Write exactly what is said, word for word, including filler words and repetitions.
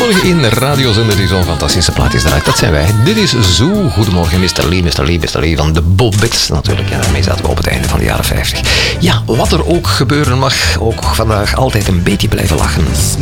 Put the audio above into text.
Goedemorgen in radiozender die zo'n fantastische plaatjes draait. Dat zijn wij. Dit is Zo. Goedemorgen, mister Lee, mister Lee, mister Lee van de Bobbits. Natuurlijk, ja, daarmee zaten we op het einde van de jaren vijftig. Ja, wat er ook gebeuren mag, ook vandaag altijd een beetje blijven lachen.